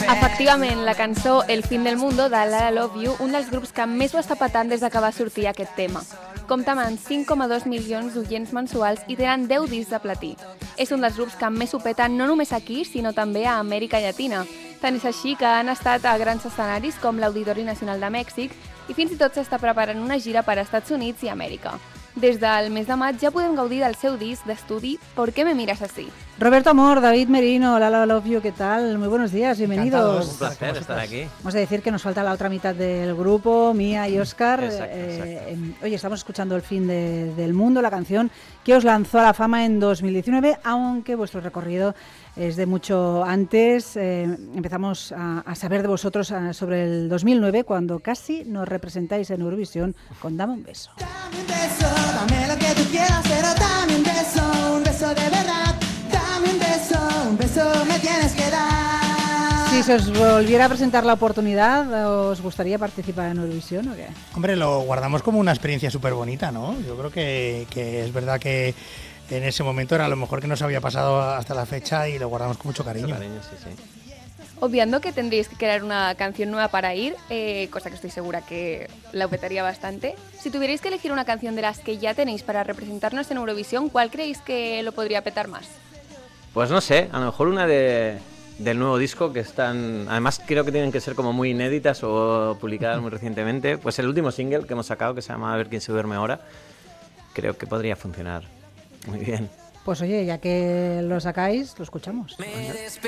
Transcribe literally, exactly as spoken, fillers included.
Efectivament, la cançó El fin del mundo de Lala Love You, un dels grups que més ho està patant des que va sortir aquest tema. Compta amb cinc coma dos milions d'oients mensuals i tenen deu discs de platí. És un dels grups que més ho peten no només aquí, sinó també a Amèrica Llatina. Tant és així que han estat a grans escenaris com l'Auditori Nacional de Mèxic i fins i tot s'està preparant una gira per a Estats Units i Amèrica. Des del mes de maig ja podem gaudir del seu disc d'estudi ¿Por qué me miras así? Roberto Amor, David Merino, Lala Love You, ¿qué tal? Muy buenos días, bienvenidos. Un placer estar aquí. Vamos a decir que nos falta la otra mitad del grupo, Mía y Óscar. Exacto, eh, exacto. Oye, estamos escuchando El fin de, del mundo, la canción que os lanzó a la fama en dos mil diecinueve, aunque vuestro recorrido es de mucho antes. Eh, empezamos a, a saber de vosotros a, sobre el dos mil nueve, cuando casi nos representáis en Eurovisión con Dame un beso. Dame un beso, dame lo que tú quieras, pero dame un beso, un beso de verdad. Dame un beso, un beso me tienes que dar. Si se os volviera a presentar la oportunidad, ¿os gustaría participar en Eurovisión o qué? Hombre, lo guardamos como una experiencia súper bonita, ¿no? Yo creo que, que es verdad que en ese momento era lo mejor que nos había pasado hasta la fecha y lo guardamos con mucho cariño. Mucho cariño, sí, sí. Obviando que tendríais que crear una canción nueva para ir, eh, cosa que estoy segura que la petaría bastante, si tuvierais que elegir una canción de las que ya tenéis para representarnos en Eurovisión, ¿cuál creéis que lo podría petar más? Pues no sé, a lo mejor una de, del nuevo disco que están... Además creo que tienen que ser como muy inéditas o publicadas muy recientemente. Pues el último single que hemos sacado, que se llama A ver quién se duerme ahora, creo que podría funcionar muy bien. Pues oye, ya que lo sacáis, lo escuchamos. Me